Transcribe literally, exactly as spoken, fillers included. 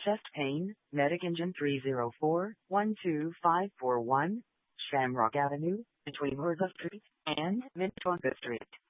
Chest pain, Medic Engine three zero four, one two five four one, Shamrock Avenue, between Mirza Street and Mintonka Street.